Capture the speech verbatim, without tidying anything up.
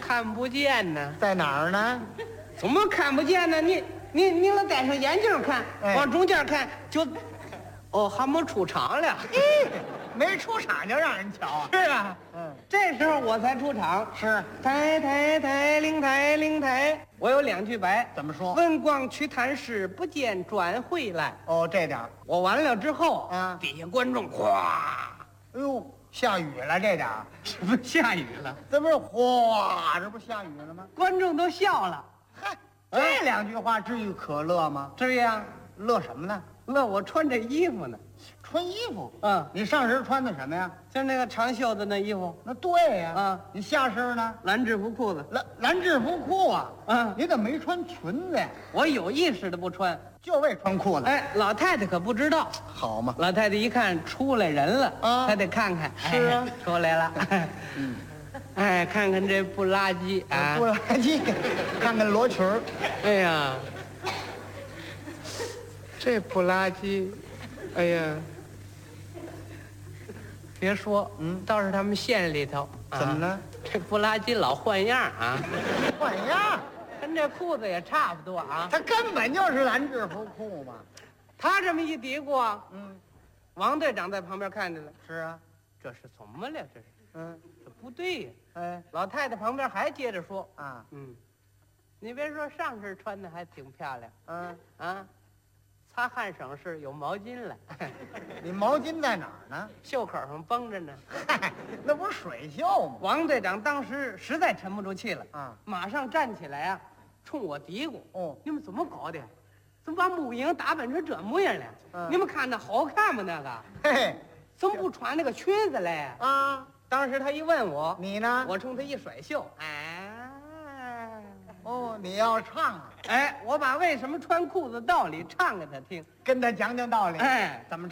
看不见呢？ 在哪儿呢？ 怎么看不见呢？你你你老戴上眼镜看， 哎往中间看就，哦，还没出场了。 没出场就让人瞧啊！ 是啊， 嗯， 这时候我才出场。 是抬抬抬，灵台灵台，我有两句白， 怎么说？ 问光去探视，不见转回来。 哦，这点儿。 我完了之后， 啊底下观众哗， 哎呦，下雨了，这点儿。 这不下雨了， 这不是哗，这不下雨了吗？ 观众都笑了。 嗨，这两句话至于可乐吗？ 这样， 乐什么呢？ 乐我穿这衣服呢。 穿衣服。 嗯， 你上身穿的什么呀？ 就是那个长袖子那衣服， 那对呀。 啊你下身呢？ 蓝制服裤子。 蓝蓝制服裤啊。 嗯， 你怎么没穿裙子呀？ 我有意识的不穿。 就为穿裤子。 哎，老太太可不知道。 好嘛。 老太太一看出来人了， 啊她得看看。 是啊哎出来了。 嗯， 哎，看看这不拉几啊！ 不垃圾，看看罗裙儿。 哎呀，这不拉几，哎呀，别说， 嗯倒是他们县里头，啊怎么了？ 这不拉几老换样啊， 换样， 跟这裤子也差不多啊。 它根本就是蓝制服裤嘛。 他这么一嘀咕啊， 嗯， 王队长在旁边看着了， 是啊。 这是怎么了？这是， 嗯， 这不对呀。 哎老太太旁边还接着说， 啊， 嗯，你别说上身穿的还挺漂亮嗯， 啊，擦汗省事有毛巾了， 你毛巾在哪儿呢？ 袖口上绷着呢。 嗨，那不是水袖吗？ 王队长当时实在沉不住气了， 啊， 马上站起来啊，冲我嘀咕：“ 哦， 你们怎么搞的？怎么把母婴打扮成这模样了？ 嗯你们看那好看吗？那个嘿嘿， 怎么不穿那个裙子嘞？” 啊， 当时他一问我， 你呢？ 我冲他一甩袖，哎， 哦，你要唱啊， 哎，我把为什么穿裤子道理唱给他听， 跟他讲讲道理。 哎，怎么唱？